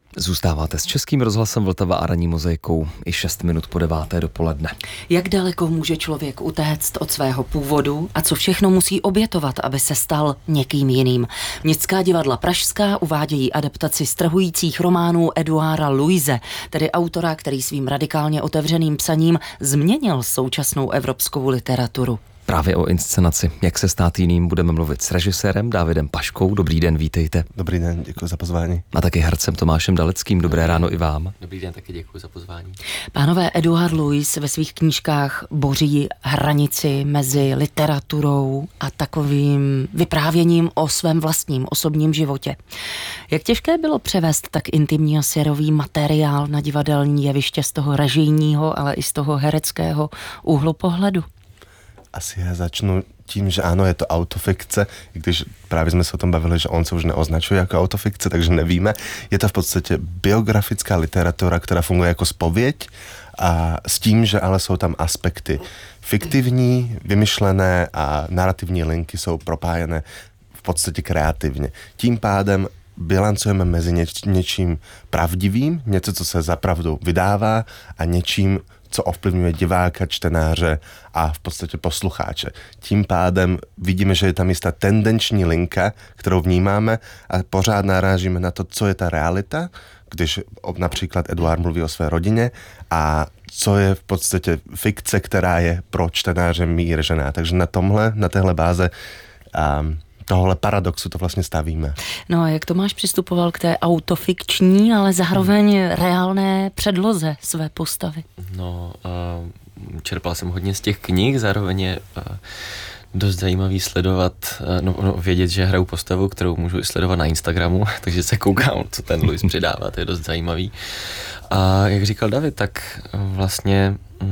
Zůstáváte s Českým rozhlasem Vltava a ranní mozaikou i 6 minut po 9. dopoledne. Jak daleko může člověk utéct od svého původu a co všechno musí obětovat, aby se stal někým jiným? Městská divadla pražská uvádějí adaptaci strhujících románů Edouarda Louise, tedy autora, který svým radikálně otevřeným psaním změnil současnou evropskou literaturu. Právě o inscenaci Jak se stát jiným budeme mluvit s režisérem Dávidem Paškou. Dobrý den, vítejte. Dobrý den, děkuji za pozvání. A taky hercem Tomášem Daleckým. Dobré ráno i vám. Dobrý den, taky děkuji za pozvání. Pánové, Edouard Louise ve svých knížkách boří hranici mezi literaturou a takovým vyprávěním o svém vlastním osobním životě. Jak těžké bylo převést tak intimní a syrový materiál na divadelní jeviště z toho režijního, ale i z toho hereckého úhlu pohledu? Asi já začnu tím, že ano, je to autofikce, i když právě jsme se o tom bavili, že on se už neoznačuje jako autofikce, takže nevíme. Je to v podstatě biografická literatura, která funguje jako zpověď a s tím, že ale jsou tam aspekty fiktivní, vymyšlené a narrativní linky jsou propájené v podstatě kreativně. Tím pádem bilancujeme mezi něčím pravdivým, něco, co se zapravdu vydává a něčím, co ovplyvňuje diváka, čtenáře a v podstatě posluchače. Tím pádem vidíme, že je tam jistá tendenční linka, kterou vnímáme a pořád narážíme na to, co je ta realita, když například Edouard mluví o své rodině a co je v podstatě fikce, která je pro čtenáře mířená. Takže na téhle báze tohle paradoxu to vlastně stavíme. No a jak Tomáš přistupoval k té autofikční, ale zároveň reálné předloze své postavy? No, čerpal jsem hodně z těch knih, zároveň je dost zajímavý sledovat, vědět, že hraju postavu, kterou můžu i sledovat na Instagramu, takže se koukám, co ten Louis přidává, to je dost zajímavý. A jak říkal David, tak vlastně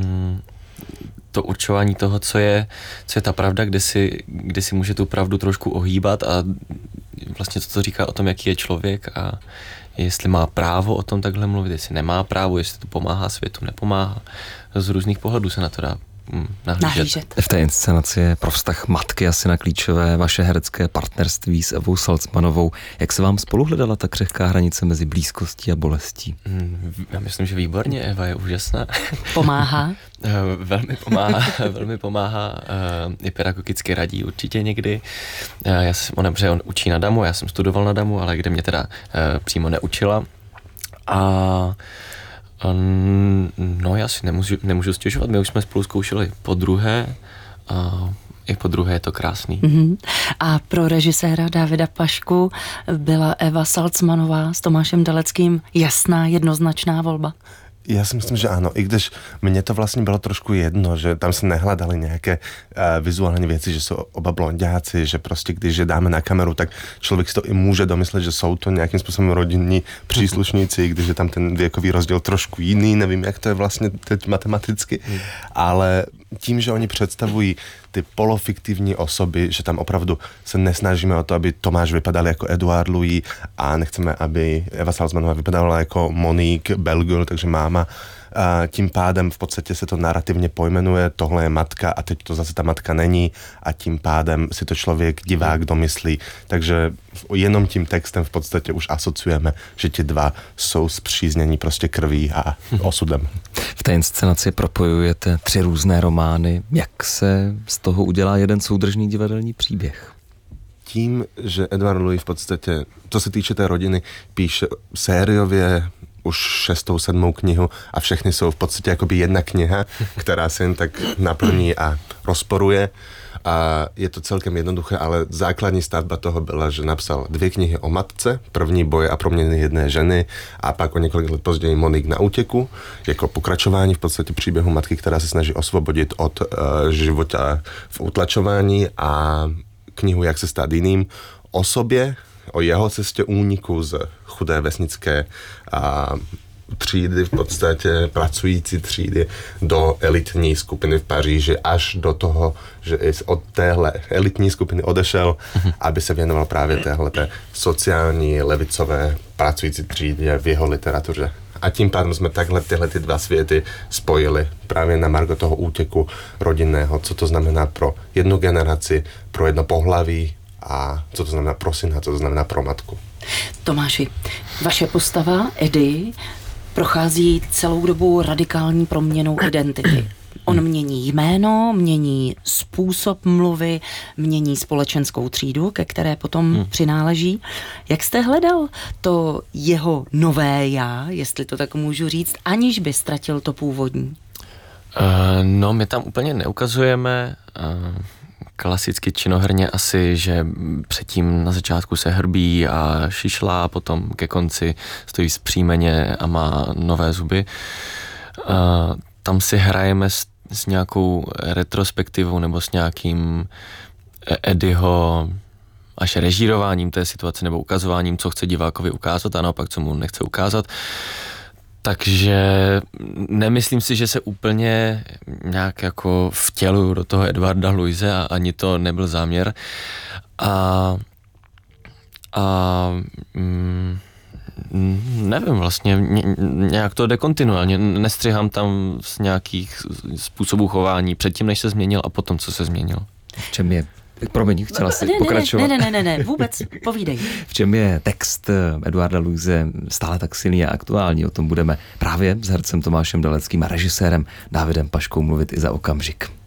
to určování toho, co je ta pravda, kde si může tu pravdu trošku ohýbat a vlastně to říká o tom, jaký je člověk a jestli má právo o tom takhle mluvit, jestli nemá právo, jestli to pomáhá světu, nepomáhá. Z různých pohledů se na to dá nahlížet. V té inscenaci je pro vztah matky a syna klíčové vaše herecké partnerství s Evou Salzmanovou. Jak se vám spolu hledala ta křehká hranice mezi blízkostí a bolestí? Já myslím, že výborně, Eva je úžasná. Pomáhá? velmi pomáhá, i pedagogicky radí určitě někdy. On učí na DAMu, já jsem studoval na DAMu, ale kde mě teda přímo neučila. No, já si nemůžu stěžovat, my už jsme spolu zkoušeli podruhé a i podruhé je to krásný. A pro režiséra Dávida Pašku byla Eva Salzmanová s Tomášem Daleckým jasná, jednoznačná volba? Já si myslím, že ano, i když mně to vlastně bylo trošku jedno, že tam se nehledali nějaké vizuální věci, že jsou oba blonďáci, že prostě když je dáme na kameru, tak člověk si to i může domyslet, že jsou to nějakým způsobem rodinní příslušníci, když je tam ten věkový rozdíl trošku jiný, nevím, jak to je vlastně teď matematicky, ale tím, že oni představují ty polofiktivní osoby, že tam opravdu se nesnažíme o to, aby Tomáš vypadal jako Edouard Louis a nechceme, aby Eva Salzmanová vypadala jako Monique Belgul, takže máma. A tím pádem v podstatě se to narrativně pojmenuje, tohle je matka a teď to zase ta matka není a tím pádem si to člověk, divák domyslí. Takže jenom tím textem v podstatě už asociujeme, že ti dva jsou spříznění prostě krví a osudem. V té inscenaci propojujete 3 různé romány. Jak se z toho udělá jeden soudržný divadelní příběh? Tím, že Edouard Louis v podstatě, co se týče té rodiny, píše sériově už 6., 7. knihu a všechny jsou v podstatě jakoby jedna kniha, která se jen tak naplní a rozporuje. A je to celkem jednoduché, ale základní stavba toho byla, že napsal 2 knihy o matce, první Boje a proměny jedné ženy a pak o několik let později Monique na útěku, jako pokračování v podstatě příběhu matky, která se snaží osvobodit od života v utlačování a knihu Jak se stát jiným o sobě, o jeho cestě úniku z chudé vesnické třídy, v podstatě pracující třídy do elitní skupiny v Paříži, až do toho, že od téhle elitní skupiny odešel, aby se věnoval právě téhleté sociální, levicové pracující třídě v jeho literatuře. A tím pádem jsme takhle tyhle 2 světy spojili právě na margo toho útěku rodinného, co to znamená pro jednu generaci, pro jedno pohlaví a co to znamená pro syna, co to znamená pro matku. Tomáši, vaše postava Eddie prochází celou dobu radikální proměnou identity. On mění jméno, mění způsob mluvy, mění společenskou třídu, ke které potom přináleží. Jak jste hledal to jeho nové já, jestli to tak můžu říct, aniž by ztratil to původní? No, my tam úplně neukazujeme klasicky činoherně asi, že předtím na začátku se hrbí a šišlá, a potom ke konci stojí zpříjmeně a má nové zuby. Tam si hrajeme s nějakou retrospektivou nebo s nějakým Eddieho až režírováním té situace nebo ukazováním, co chce divákovi ukázat a naopak, co mu nechce ukázat. Takže nemyslím si, že se úplně nějak jako vtěluju do toho Edwarda Louise a ani to nebyl záměr. Nevím vlastně, nějak to jde kontinuálně, nestřihám tam z nějakých způsobů chování předtím, než se změnil a potom, co se změnil. V čem je, promiň, chtěla jsi pokračovat? Ne, vůbec, povídej. V čem je text Edwarda Louise stále tak silný a aktuální? O tom budeme právě s hercem Tomášem Daleckým a režisérem Dávidem Paškou mluvit i za okamžik.